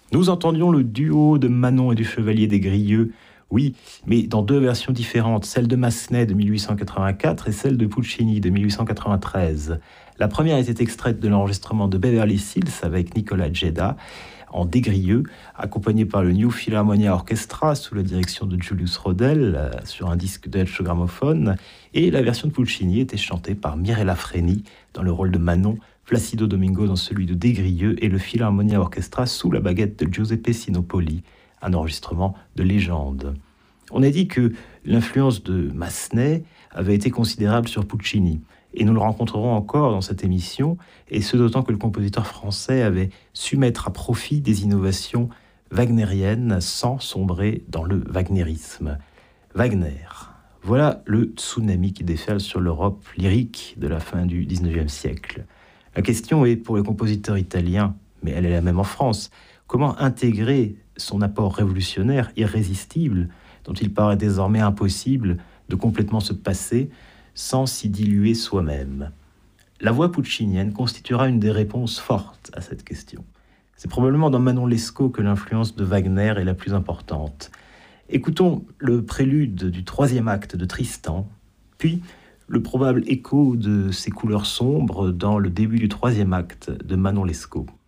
Nous entendions le duo de Manon et du Chevalier des Grieux, oui, mais dans deux versions différentes, celle de Massenet de 1884 et celle de Puccini de 1893. La première était extraite de l'enregistrement de Beverly Hills avec Nicolas Gedda en Des Grieux, accompagné par le New Philharmonia Orchestra sous la direction de Julius Rodel sur un disque Deutsche Grammophon, et la version de Puccini était chantée par Mirella Freni dans le rôle de Manon, Placido Domingo dans celui de Des Grieux et le Philharmonia Orchestra sous la baguette de Giuseppe Sinopoli, un enregistrement de légende. On a dit que l'influence de Massenet avait été considérable sur Puccini, et nous le rencontrerons encore dans cette émission, et ce d'autant que le compositeur français avait su mettre à profit des innovations wagnériennes sans sombrer dans le wagnérisme. Wagner, voilà le tsunami qui déferle sur l'Europe lyrique de la fin du XIXe siècle. La question est, pour le compositeur italien, mais elle est la même en France, comment intégrer son apport révolutionnaire, irrésistible, dont il paraît désormais impossible de complètement se passer, sans s'y diluer soi-même. La voix puccinienne constituera une des réponses fortes à cette question. C'est probablement dans Manon Lescaut que l'influence de Wagner est la plus importante. Écoutons le prélude du troisième acte de Tristan, puis le probable écho de ses couleurs sombres dans le début du troisième acte de Manon Lescaut.